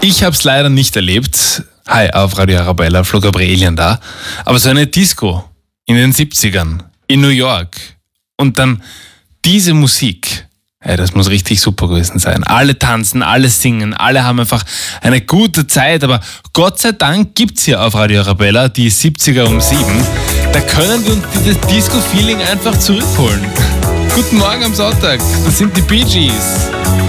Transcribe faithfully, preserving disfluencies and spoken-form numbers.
Ich habe es leider nicht erlebt. Hi, auf Radio Arabella, Flo Gabrielian da. Aber so eine Disco in den siebzigern in New York und dann diese Musik, hey, das muss richtig super gewesen sein. Alle tanzen, alle singen, alle haben einfach eine gute Zeit, aber Gott sei Dank gibt's hier auf Radio Arabella die siebziger um sieben. Da können wir uns dieses Disco-Feeling einfach zurückholen. Guten Morgen am Sonntag, das sind die Bee Gees.